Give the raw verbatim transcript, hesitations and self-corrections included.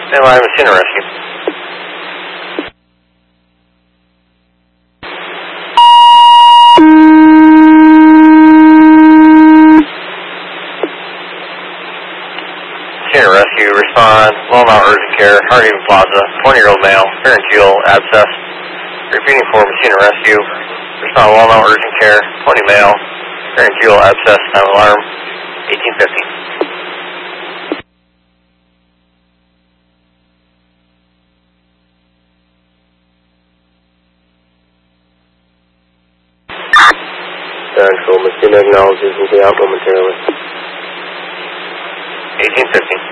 Stand by, Messina Rescue. Messina Rescue, respond, Walnut Urgent Care, Hardhaven Plaza, twenty-year-old male, pharyngeal abscess. Repeating for Messina Rescue, respond, Walnut Urgent Care, twenty male, pharyngeal abscess, time alarm, eighteen fifty. Central, Messina acknowledges will be out momentarily. eighteen fifty.